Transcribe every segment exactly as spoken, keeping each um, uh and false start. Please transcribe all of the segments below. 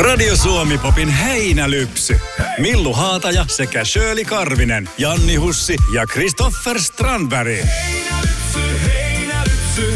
Radio Suomi Popin heinälypsy. Millu Haataja sekä Shirley Karvinen, Janni Hussi ja Christopher Strandberg. Heinälypsy, heinälypsy.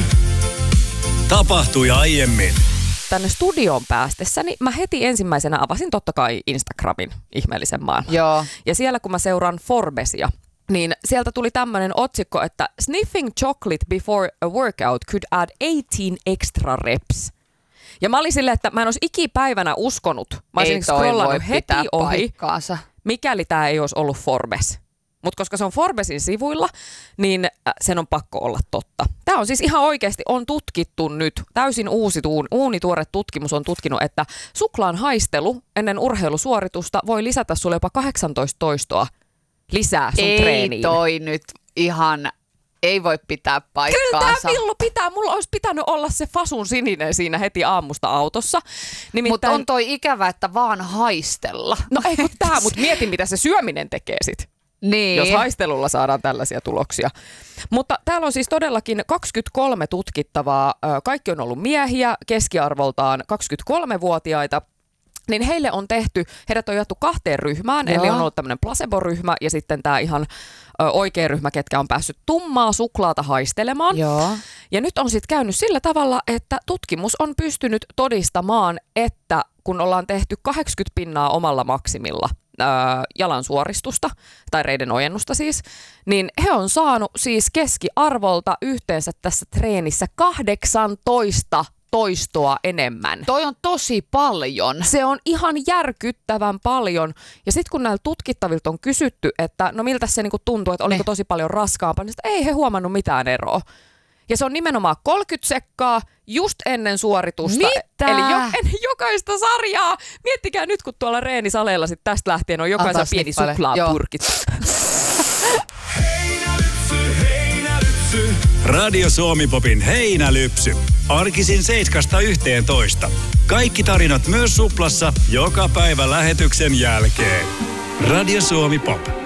Tapahtui aiemmin. Tänne studioon päästessäni mä heti ensimmäisenä avasin totta kai Instagramin ihmeellisen maailman. Joo. Ja siellä kun mä seuraan Forbesia, niin sieltä tuli tämmöinen otsikko, että sniffing chocolate before a workout could add eighteen extra reps. Ja mä olin silleen, että mä en olisi ikipäivänä uskonut. Mä olisin scrollannut heti ohi, paikkaansa. mikäli tää ei olisi ollut Forbes. Mutta koska se on Forbesin sivuilla, niin sen on pakko olla totta. Tämä on siis ihan oikeasti, on tutkittu nyt, täysin uusi, uunituore tutkimus on tutkinut, että suklaan haistelu ennen urheilusuoritusta voi lisätä sulle jopa kahdeksantoista toistoa lisää sun ei treeniin. Ei toi nyt ihan, ei voi pitää paikkaansa. Kyllä tämä Millu pitää, mulla olisi pitänyt olla se fasun sininen siinä heti aamusta autossa. Nimittäin... Mutta on toi ikävä, että vaan haistella. No ei kun tää, mutta mieti mitä se syöminen tekee sit. Niin. Jos haistelulla saadaan tällaisia tuloksia. Mutta täällä on siis todellakin kaksikymmentäkolme tutkittavaa. Kaikki on ollut miehiä, keskiarvoltaan kaksikymmentäkolmevuotiaita. Niin heille on tehty, heidät on jaettu kahteen ryhmään, Joo. eli on ollut tämmöinen placebo-ryhmä ja sitten tämä ihan ö, oikea ryhmä, ketkä on päässyt tummaa suklaata haistelemaan. Joo. Ja nyt on sitten käynyt sillä tavalla, että tutkimus on pystynyt todistamaan, että kun ollaan tehty kahdeksankymmentä pinnaa omalla maksimilla ö, jalan suoristusta, tai reiden ojennusta siis, niin he on saanut siis keskiarvolta yhteensä tässä treenissä kahdeksantoista toistoa enemmän. Toi on tosi paljon. Se on ihan järkyttävän paljon. Ja sitten kun näillä tutkittavilta on kysytty, että no miltä se niinku tuntuu, että oliko ne. tosi paljon raskaampaa, niin sitä ei he huomannut mitään eroa. Ja se on nimenomaan kolmekymmentä sekkaa just ennen suoritusta. Mitä? Eli jo, ennen jokaista sarjaa. Miettikää nyt, kun tuolla reenisaleilla sit tästä lähtien on jokaisen Antaa pieni sniffaile. suklaapurkit. Radio Suomi Popin heinälypsy. Arkisin seiskasta yhteentoista. Kaikki tarinat myös Suplassa joka päivä lähetyksen jälkeen. Radio Suomi Pop.